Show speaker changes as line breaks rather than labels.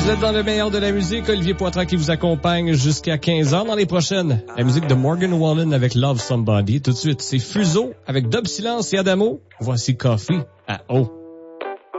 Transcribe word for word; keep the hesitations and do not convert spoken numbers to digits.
Vous êtes dans le meilleur de la musique. Olivier Poitras qui vous accompagne jusqu'à quinze heures. Dans les prochaines, la musique de Morgan Wallen avec Love Somebody. Tout de suite, c'est Fuseau avec Dub Silence et Adamo. Voici Coffee à O.